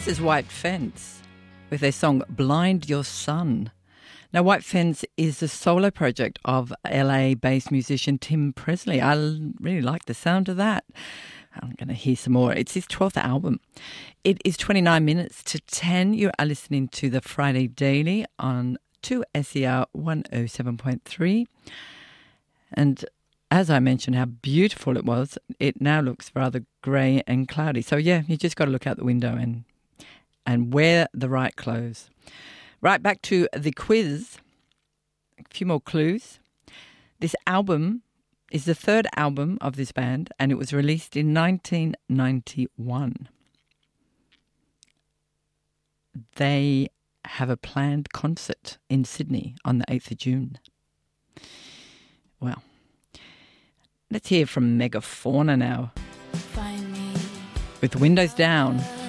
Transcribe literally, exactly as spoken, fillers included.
This is White Fence with their song Blind Your Son. Now, White Fence is a solo project of L A-based musician Tim Presley. I really like the sound of that. I'm going to hear some more. It's his twelfth album. It is twenty-nine minutes to ten. You are listening to the Friday Daily on two S E R one oh seven point three. And as I mentioned how beautiful it was, it now looks rather grey and cloudy. So, yeah, you just got to look out the window and and wear the right clothes. Right, back to the quiz. A few more clues. This album is the third album of this band, and it was released in nineteen ninety-one. They have a planned concert in Sydney on the eighth of June. Well, let's hear from Megafauna now. Find me with Windows Down.